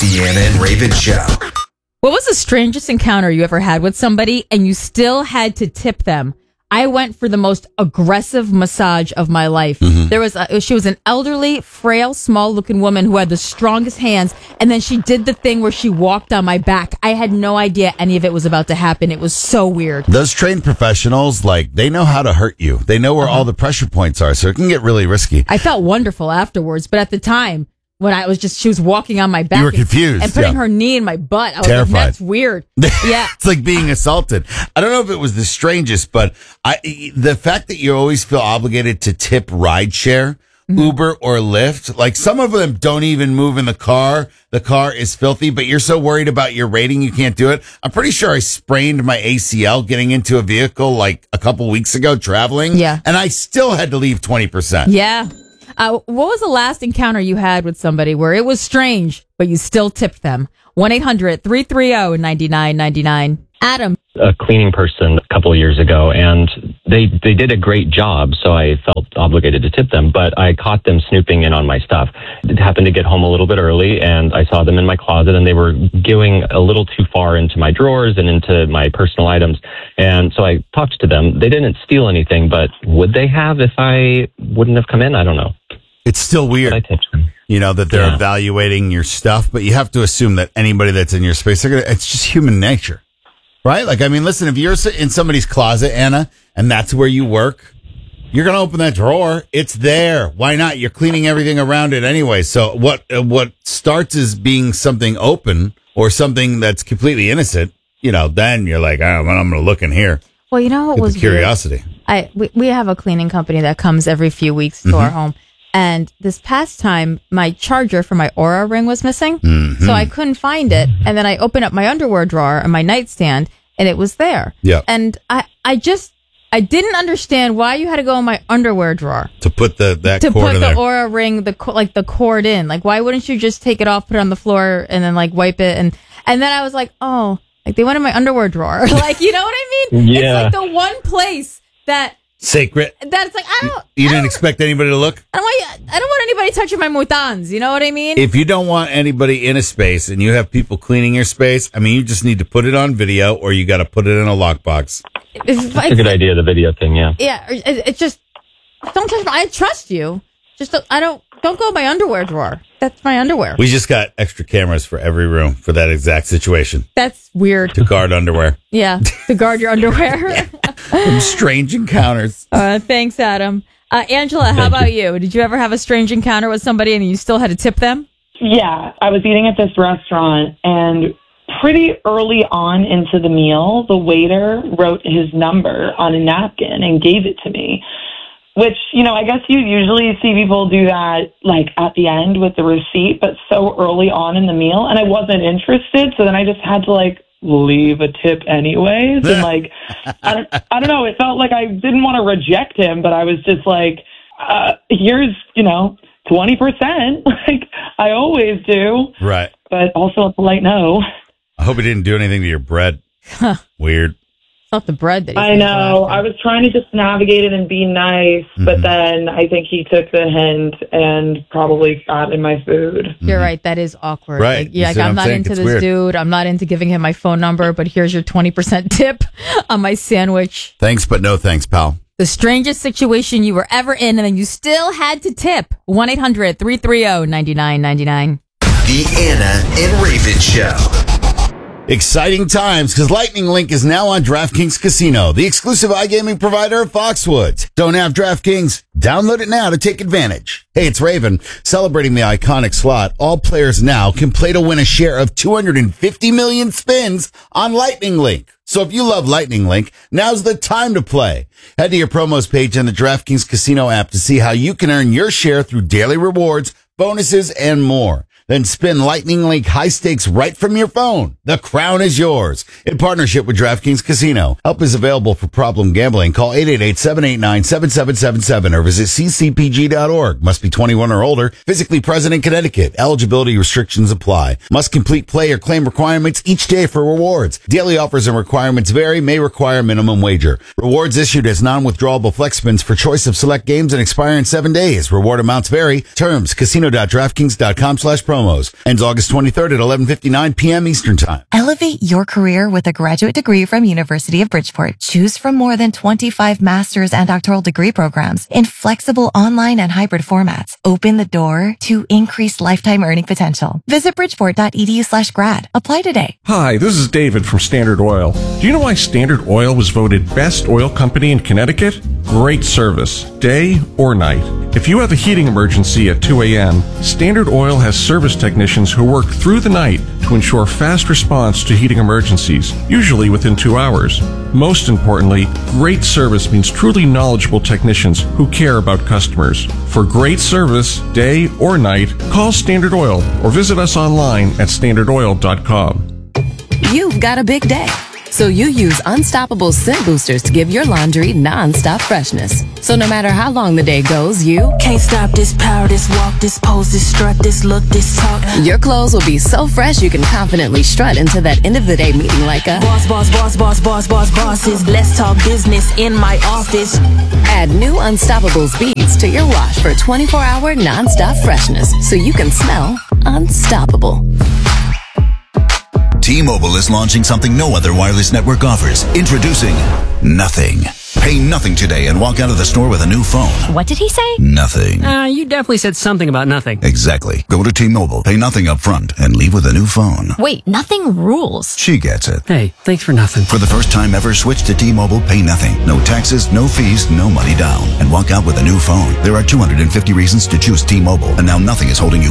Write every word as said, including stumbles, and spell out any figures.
The Anna and Raven Show. What was the strangest encounter you ever had with somebody and you still had to tip them? I went for the most aggressive massage of my life. Mm-hmm. There was a, she was an elderly, frail, small-looking woman who had the strongest hands, and then she did the thing where she walked on my back. I had no idea any of it was about to happen. It was so weird. Those trained professionals, like, they know how to hurt you. They know where uh-huh. all the pressure points are, so it can get really risky. I felt wonderful afterwards, but at the time, when I was just, she was walking on my back. You were confused. And, and putting yeah. her knee in my butt. I was Terrified. like, that's weird. Yeah. It's like being assaulted. I don't know if it was the strangest, but I, the fact that you always feel obligated to tip rideshare, mm-hmm. Uber or Lyft, like some of them don't even move in the car. The car is filthy, but you're so worried about your rating you can't do it. I'm pretty sure I sprained my A C L getting into a vehicle like a couple weeks ago traveling. Yeah. And I still had to leave twenty percent. Yeah. Uh, what was the last encounter you had with somebody where it was strange, but you still tipped them? one eight hundred three three zero nine nine nine nine. Adam. A cleaning person a couple of years ago, and they they did a great job, so I felt obligated to tip them, but I caught them snooping in on my stuff. It happened to get home a little bit early, and I saw them in my closet, and they were going a little too far into my drawers and into my personal items, and so I talked to them. They didn't steal anything, but would they have if I wouldn't have come in? I don't know. It's still weird. I tipped them. You know, that they're Yeah. evaluating your stuff, but you have to assume that anybody that's in your space, they're gonna, it's just human nature. Right? Like, I mean, listen, if you're in somebody's closet, Anna, and that's where you work, you're going to open that drawer. It's there. Why not? You're cleaning everything around it anyway. So what uh, what starts as being something open or something that's completely innocent, you know, then you're like, oh, well, I'm going to look in here. Well, you know what Get was the curiosity. weird? I we, we have a cleaning company that comes every few weeks to Mm-hmm. our home. And this past time, my charger for my Aura ring was missing. Mm-hmm. So I couldn't find it. And then I opened up my underwear drawer and my nightstand, and it was there. Yeah. And I, I just, I didn't understand why you had to go in my underwear drawer To put the that to cord put in the there. Aura ring, the co- like the cord in. Like, why wouldn't you just take it off, put it on the floor, and then like wipe it? And and then I was like, oh, like they went in my underwear drawer. Like, you know what I mean? Yeah. It's like the one place that Sacred. that's like I don't. You I didn't don't, expect anybody to look? I don't want. you- I don't want anybody touching my mutans. You know what I mean? If you don't want anybody in a space and you have people cleaning your space, I mean, you just need to put it on video or you got to put it in a lockbox. It's, That's a good idea, the video thing, yeah. Yeah, it, it's just don't touch. My, I trust you. Just don't, I don't. Don't go in my underwear drawer. That's my underwear. We just got extra cameras for every room for that exact situation That's weird. to guard underwear. Yeah, to guard your underwear. Some strange encounters. Uh, thanks, Adam. Uh, Angela, how about you? Did you ever have a strange encounter with somebody and you still had to tip them? Yeah, I was eating at this restaurant, and pretty early on into the meal, the waiter wrote his number on a napkin and gave it to me, which, you know, I guess you usually see people do that, like, at the end with the receipt, but so early on in the meal, and I wasn't interested, so then I just had to, like, leave a tip anyways, and, like, I don't, I don't know, it felt like I didn't want to reject him, but I was just like, uh, here's, you know, twenty percent, like I always do. Right. But also a polite no. I hope he didn't do anything to your bread. Weird. It's not the bread that he I know. I was trying to just navigate it and be nice, mm-hmm. but then I think he took the hint and probably got in my food. You're right. That is awkward. Right. Like, yeah, You see like, what I'm I'm not saying? into It's this weird. dude. I'm not into giving him my phone number, but here's your twenty percent tip on my sandwich. Thanks, but no thanks, pal. The strangest situation you were ever in and then you still had to tip. one eight hundred three three zero nine nine nine nine. The Anna and Raven Show. Exciting times because Lightning Link is now on DraftKings Casino, the exclusive iGaming provider of Foxwoods. Don't have DraftKings? Download it now to take advantage. Hey, it's Raven. Celebrating the iconic slot, all players now can play to win a share of two hundred fifty million spins on Lightning Link. So if you love Lightning Link, now's the time to play. Head to your promos page on the DraftKings Casino app to see how you can earn your share through daily rewards, bonuses, and more. Then spin Lightning Link high stakes right from your phone. The crown is yours. In partnership with DraftKings Casino. Help is available for problem gambling. Call eight eight eight, seven eight nine, seven seven seven seven or visit c c p g dot org. Must be twenty-one or older. Physically present in Connecticut. Eligibility restrictions apply. Must complete play or claim requirements each day for rewards. Daily offers and requirements vary. May require minimum wager. Rewards issued as non-withdrawable flex spins for choice of select games and expire in seven days. Reward amounts vary. Terms. casino dot draftkings dot com slash promo. promos. Ends August twenty-third at eleven fifty-nine p.m. Eastern Time. Elevate your career with a graduate degree from University of Bridgeport. Choose from more than twenty-five master's and doctoral degree programs in flexible online and hybrid formats. Open the door to increased lifetime earning potential. Visit bridgeport.edu slash grad. Apply today. Hi, this is David from Standard Oil. Do you know why Standard Oil was voted best oil company in Connecticut? Great service, day or night. If you have a heating emergency at two a.m., Standard Oil has service technicians who work through the night to ensure fast response to heating emergencies, usually within two hours. Most importantly, great service means truly knowledgeable technicians who care about customers. For great service, day or night, call Standard Oil or visit us online at standard oil dot com. You've got a big day, so you use Unstoppable Scent Boosters to give your laundry non-stop freshness. So no matter how long the day goes, you can't stop this power, this walk, this pose, this strut, this look, this talk. Your clothes will be so fresh you can confidently strut into that end of the day meeting like a boss, boss, boss, boss, boss, boss, bosses. Let's talk business in my office. Add new Unstoppable Beads to your wash for twenty-four hour non-stop freshness so you can smell unstoppable. T-Mobile is launching something no other wireless network offers. Introducing Nothing. Pay nothing today and walk out of the store with a new phone. What did he say? Nothing. Uh, you definitely said something about nothing. Exactly. Go to T-Mobile, pay nothing up front, and leave with a new phone. Wait, nothing rules. She gets it. Hey, thanks for nothing. For the first time ever, switch to T-Mobile, pay nothing. No taxes, no fees, no money down. And walk out with a new phone. There are two hundred fifty reasons to choose T-Mobile, and now nothing is holding you